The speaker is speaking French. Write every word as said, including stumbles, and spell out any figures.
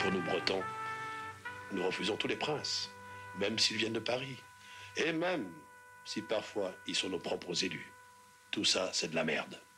Pour nous Bretons, nous refusons tous les princes, même s'ils viennent de Paris. Et même si parfois ils sont nos propres élus. Tout ça, c'est de la merde.